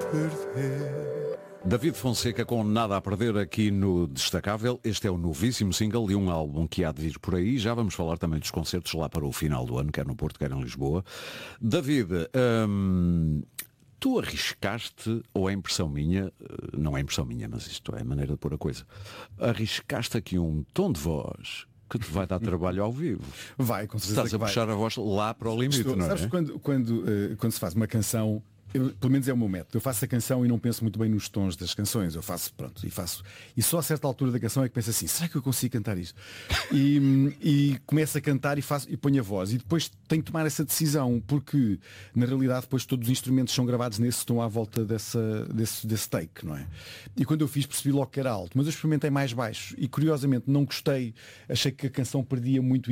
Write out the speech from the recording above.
perder. David Fonseca com Nada a Perder aqui no Destacável. Este é o novíssimo single de um álbum que há de vir por aí. Já vamos falar também dos concertos lá para o final do ano, quer no Porto, quer em Lisboa. David, tu arriscaste, ou é impressão minha, não é impressão minha, mas isto é a maneira de pôr a coisa, arriscaste aqui um tom de voz que te vai dar trabalho ao vivo. Vai, com certeza. Estás a puxar a voz lá para o limite, não é? Sabes quando se faz uma canção, pelo menos é o meu método, eu faço a canção e não penso muito bem nos tons das canções, eu faço, pronto, e só a certa altura da canção é que penso assim, será que eu consigo cantar isto? E começo a cantar e ponho a voz, e depois tenho que tomar essa decisão, porque na realidade depois todos os instrumentos são gravados nesse tom à volta desse take, não é? E quando eu fiz percebi logo que era alto, mas eu experimentei mais baixo e curiosamente não gostei, achei que a canção perdia muito